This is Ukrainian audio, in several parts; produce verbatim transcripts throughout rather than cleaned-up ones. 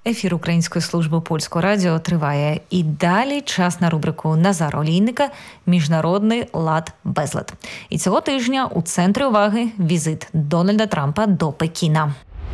Ефір Української служби польського радіо триває. І далі час на рубрику Назара Олійника «Міжнародний лад-безлад». І цього тижня у центрі уваги візит Дональда Трампа до Пекіна.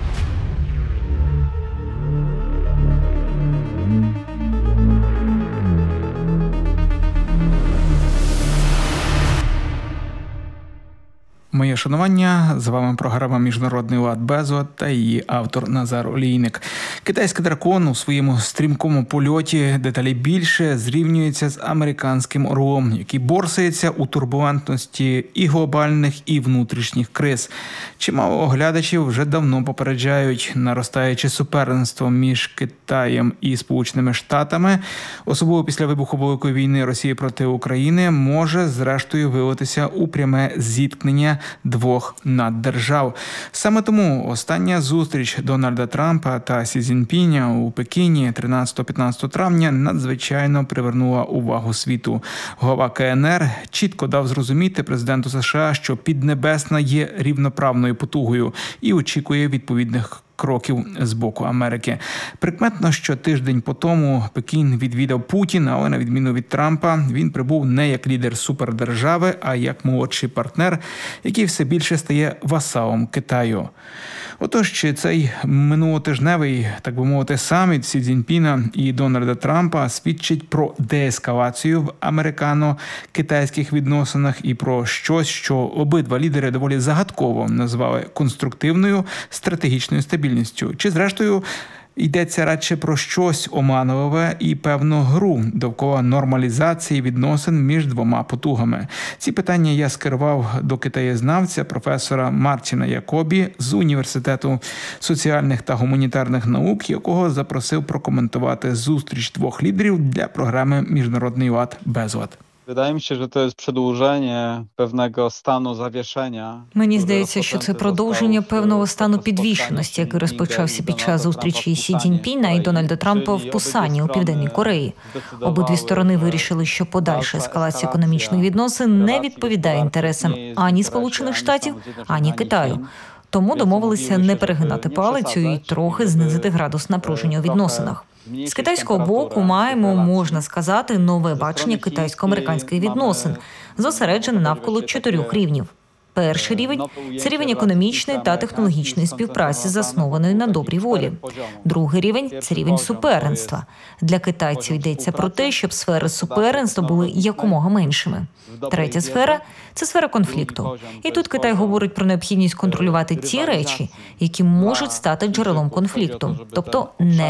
Моє шанування, з вами програма «Міжнародний лад-безлад» та її автор Назар Олійник. Китайський дракон у своєму стрімкому польоті деталі більше зрівнюється з американським орлом, який борсається у турбулентності і глобальних, і внутрішніх криз. Чимало оглядачів вже давно попереджають, наростаюче суперництво між Китаєм і Сполученими Штатами, особливо після вибуху Великої війни Росії проти України, може зрештою вилитися у пряме зіткнення двох наддержав. Саме тому остання зустріч Дональда Трампа та Сі Цзіньпіня у Пекіні тринадцятого-п'ятнадцятого травня надзвичайно привернула увагу світу. Голова Ка Ен Ер чітко дав зрозуміти президенту США, що Піднебесна є рівноправною потугою і очікує відповідних кроків з боку Америки. Прикметно, що тиждень по тому Пекін відвідав Путін, але на відміну від Трампа, він прибув не як лідер супердержави, а як молодший партнер, який все більше стає васалом Китаю. Отож, чи цей минулотижневий, так би мовити, саміт Сі Цзіньпіна і Дональда Трампа свідчить про деескалацію в американо-китайських відносинах і про щось, що обидва лідери доволі загадково назвали конструктивною стратегічною стабільністю? Чи, зрештою, йдеться радше про щось оманливе і певну гру довкола нормалізації відносин між двома потугами? Ці питання я скерував до китаєзнавця, професора Мартіна Якобі з Університету соціальних та гуманітарних наук, якого запросив прокоментувати зустріч двох лідерів для програми «Міжнародний лад-безлад». Wydaje mi się, że to jest przedłużenie pewnego stanu zawieszenia. Мені здається, що це продовження певного стану підвішеності, який розпочався під час зустрічі Сі Цзіньпіна і Дональда Трампа в Пусані у Південній Кореї. Обидві сторони вирішили, що подальша ескалація економічних відносин не відповідає інтересам ані Сполучених Штатів, ані Китаю. Тому домовилися не перегинати палицю і трохи знизити градус напруження у відносинах. З китайського боку маємо, можна сказати, нове бачення китайсько-американських відносин, зосереджене навколо чотирьох рівнів. Перший рівень – це рівень економічної та технологічної співпраці, заснованої на добрій волі. Другий рівень – це рівень суперництва. Для китайців йдеться про те, щоб сфери суперництва були якомога меншими. Третя сфера – це сфера конфлікту. І тут Китай говорить про необхідність контролювати ті речі, які можуть стати джерелом конфлікту, тобто не